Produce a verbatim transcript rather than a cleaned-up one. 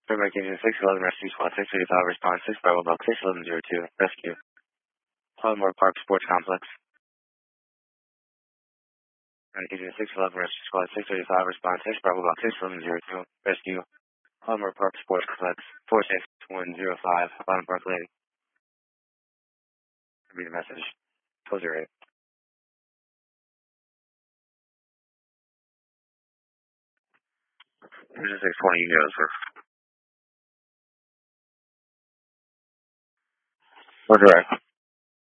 Fairbank Agent six eleven Rescue Squad six thirty-five, response six Bravo Box six eleven zero two, rescue. Polymore Park Sports Complex. Agent six eleven Rescue Squad six thirty-five, response six Bravo Box six eleven zero two, rescue. Polymore Park Sports Complex four six one zero five, Bottom Park Lane. Read the message. Close your rate. Agent six twenty, you know, sir. We're direct.